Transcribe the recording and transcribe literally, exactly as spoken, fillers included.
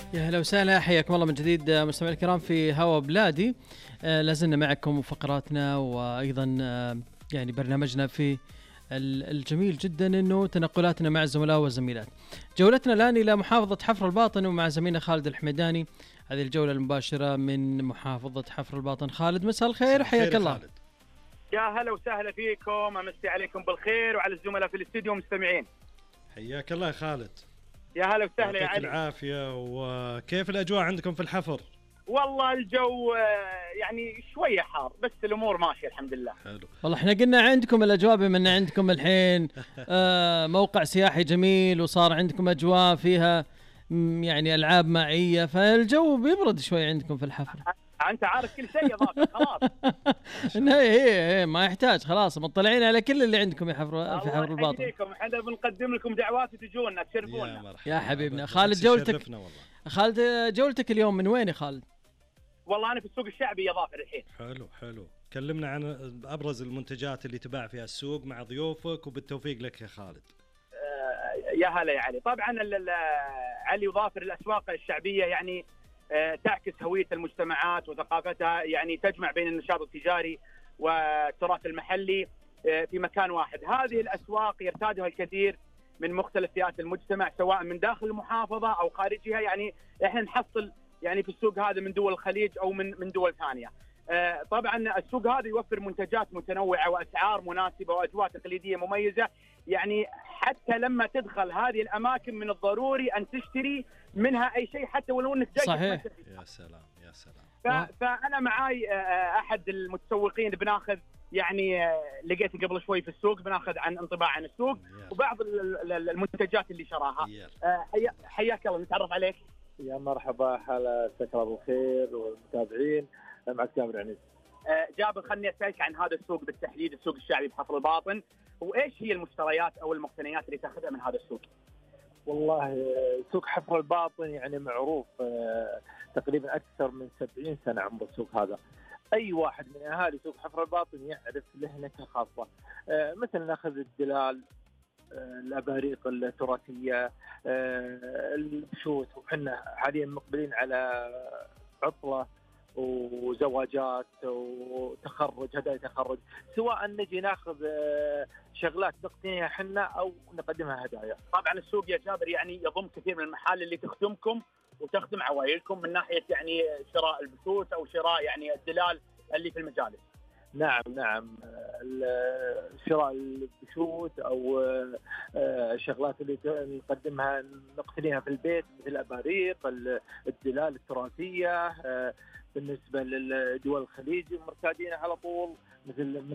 يا هلا وسهلا، حياكم الله من جديد مستمعينا الكرام في هوا بلادي. آه لازلنا معكم وفقراتنا وايضا آه يعني برنامجنا في الجميل جدا انه تنقلاتنا مع الزملاء والزميلات. جولتنا الان الى محافظة حفر الباطن ومع زميلنا خالد الحميداني. هذه الجولة المباشرة من محافظة حفر الباطن. خالد مساء الخير، حياك الله. خالد. يا هلا وسهلا فيكم، امسي عليكم بالخير وعلى الزملاء في الاستديو والمستمعين. حياك الله يا خالد. يا هلا وسهلا يا علي. يعطيك العافية. وكيف الأجواء عندكم في الحفر؟ والله الجو يعني شوية حار بس الأمور ماشية الحمد لله. حلو. والله احنا قلنا عندكم الأجواء بما أن عندكم الحين آه موقع سياحي جميل وصار عندكم أجواء فيها يعني ألعاب مائية، فالجو بيبرد شوي عندكم في الحفر. أنت عارف كل شيء يا ضافر خلاص. هي هي ما يحتاج، خلاص مطلعين على كل اللي عندكم يحفر في حفر الباطن. الله يحييكم، احنا بنقدم لكم دعوات وتجونا تشرفونا. يا, يا حبيبنا خالد. جولتك خالد جولتك اليوم من وين يا خالد؟ والله أنا في السوق الشعبي يا ضافر الحين. حلو حلو. كلمنا عن أبرز المنتجات اللي تباع فيها السوق مع ضيوفك، وبالتوفيق لك يا خالد. آه يا هلا يا علي. طبعا علي وضافر الأسواق الشعبية يعني آه تعكس هوية المجتمعات وثقافتها، يعني تجمع بين النشاط التجاري والتراث المحلي آه في مكان واحد. هذه الأسواق يرتادها الكثير من مختلف فئات المجتمع سواء من داخل المحافظة أو خارجها. يعني احنا نحصل يعني في السوق هذا من دول الخليج أو من من دول ثانية. آه طبعا السوق هذا يوفر منتجات متنوعة وأسعار مناسبة وأجواء تقليدية مميزة. يعني حتى لما تدخل هذه الأماكن من الضروري أن تشتري منها أي شيء حتى ولو أنك جاي. صحيح. يا سلام يا سلام. فأنا معاي آه أحد المتسوقين بناخذ يعني آه لقيته قبل شوي في السوق، بناخذ عن انطباع عن السوق وبعض المنتجات اللي شراها. آه حياك الله، نتعرف عليك. يا مرحبا، حالة سكرة بالخير والمتابعين. معك جابر عنيس. آه جابر، خلني أسألك عن هذا السوق بالتحديد، السوق الشعبي بحفر الباطن، وإيش هي المشتريات أو المقتنيات اللي تأخذها من هذا السوق؟ والله سوق حفر الباطن يعني معروف آه تقريبا أكثر من سبعين سنة عمر السوق هذا. أي واحد من أهالي سوق حفر الباطن يعرف له نكهة خاصة. آه مثل ناخذ الدلال، الأباريق التراثية، البشوت، وحنا حاليا مقبلين على عطلة وزواجات وتخرج، هدايا تخرج، سواء نجي ناخذ شغلات نقتنيها حنا أو نقدمها هدايا. طبعا السوق يا جابر يعني يضم كثير من المحال اللي تخدمكم وتخدم عوائلكم من ناحية يعني شراء البشوت أو شراء يعني الدلال اللي في المجالس. نعم نعم، شراء البشوت او الشغلات اللي نقدمها نقتنيها في البيت مثل الاباريق، الدلال التراثيه. بالنسبه للدول الخليج مرتادين على طول مثل